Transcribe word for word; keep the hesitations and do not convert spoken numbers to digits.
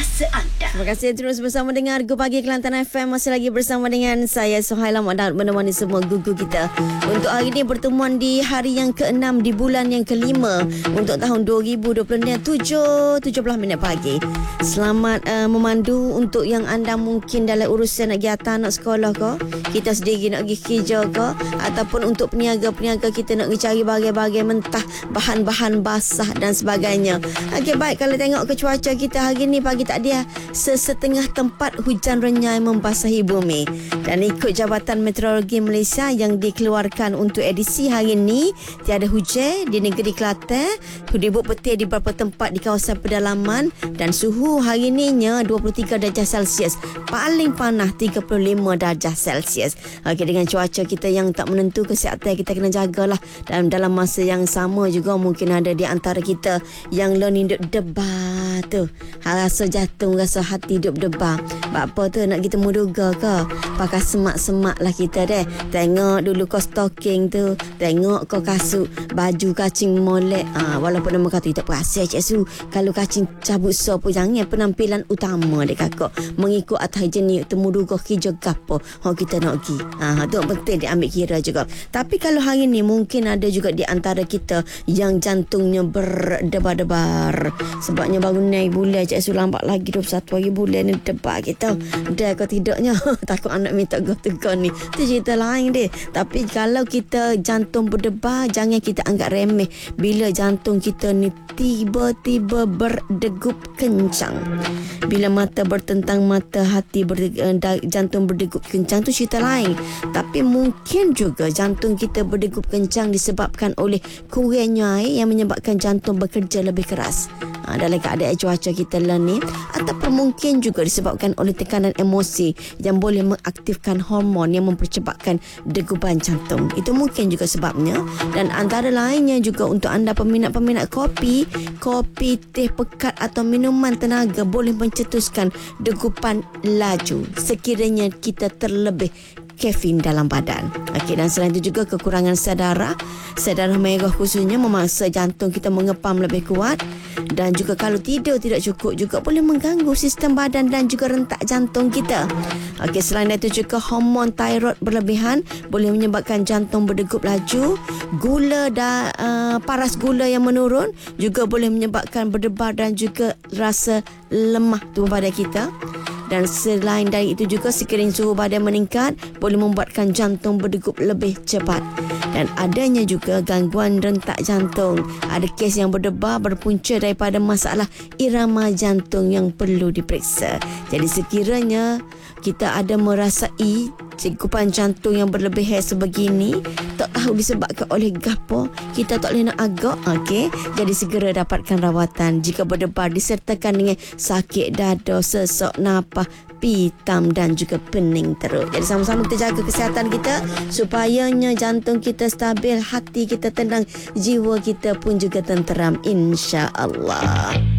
rasa anda. Terima kasih terus bersama dengan Go Pagi Kelantan F M. Masih lagi bersama dengan saya Suhaila Muhammad menemani semua gugu kita untuk hari ini, pertemuan di hari yang keenam di bulan yang kelima untuk tahun dua ribu dua puluh ni, tujuh tujuh belas minit pagi. Selamat uh, memandu untuk yang anda mungkin dalam urusan nak pergi hantar anak sekolah ke, kita sendiri nak pergi kerja ke, ataupun untuk peniaga-peniaga kita nak pergi cari bagai-bagai mentah, bahan-bahan basah dan sebagainya. Okey, baik, kalau tengok ke cuaca kita hari ni pagi tak dia sesetengah tempat hujan renyai membasahi bumi. Dan ikut Jabatan Meteorologi Malaysia yang dikeluarkan untuk edisi hari ini, tiada hujan di negeri Kelantan, hudibuk petir di beberapa tempat di kawasan pedalaman, dan suhu hari ini nya dua puluh tiga darjah Celsius, paling panas tiga puluh lima darjah Celsius. Okey, dengan cuaca kita yang tak menentu, kesihatan kita kena jagalah. Dan dalam masa yang sama juga mungkin ada di antara kita yang learning debat tu, rasa jantung, rasa hati duk debar. Apa tu nak kita muduga ke? Pakai semak-semak lah kita deh. Tengok dulu kau stocking tu, tengok kau kasut baju kacing molek. Ah, walaupun nama kata tak perasa Cik Su, kalau kacing cabut so pun jangan penampilan utama dek kakak. Mengikut atas jenis tu muduga kerja gapo. Ha, kita nak pergi. Ah, tu penting diambil kira juga. Tapi kalau hari ni mungkin ada juga di antara kita yang jantungnya berdebar-debar. Sebabnya baru naik bulan Cik Su, lambat lagi dua puluh satu hari bulan ni debar kita. Dah kau tidaknya takut anak minta go-to-go ni. Itu cerita lain dia. Tapi kalau kita jantung berdebar, jangan kita anggap remeh bila jantung kita ni tiba-tiba berdegup kencang. Bila mata bertentang mata, hati ber, jantung berdegup kencang, tu cerita lain. Tapi mungkin juga jantung kita berdegup kencang disebabkan oleh kurangnya air yang menyebabkan jantung bekerja lebih keras. Ha, dalam keadaan cuaca kita lah ni, ataupun mungkin juga disebabkan oleh tekanan emosi yang boleh mengaktifkan hormon yang mempercepatkan degupan jantung. Itu mungkin juga sebabnya. Dan antara lainnya juga untuk anda peminat-peminat kopi, kopi, teh pekat atau minuman tenaga boleh mencetuskan degupan laju sekiranya kita terlebih kafein dalam badan. Okey, dan selain itu juga kekurangan sel darah, sel darah merah khususnya memaksa jantung kita mengepam lebih kuat. Dan juga kalau tidur tidak cukup juga boleh mengganggu sistem badan dan juga rentak jantung kita. Okey, selain itu juga hormon thyroid berlebihan boleh menyebabkan jantung berdegup laju. Gula dan uh, paras gula yang menurun juga boleh menyebabkan berdebar dan juga rasa lemah tubuh badan kita. Dan selain dari itu juga sekiranya suhu badan meningkat boleh membuatkan jantung berdegup lebih cepat. Dan adanya juga gangguan rentak jantung. Ada kes yang berdebar berpunca daripada masalah irama jantung yang perlu diperiksa. Jadi sekiranya kita ada merasai degupan jantung yang berlebihan sebegini, tak tahu disebabkan oleh gapo, kita tak boleh nak agak, okey, jadi segera dapatkan rawatan. Jika berdebar disertakan dengan sakit dada, sesak napas, pitam dan juga pening teruk. Jadi sama-sama kita jaga kesihatan kita supayanya jantung kita stabil, hati kita tenang, jiwa kita pun juga tenteram, insya-Allah.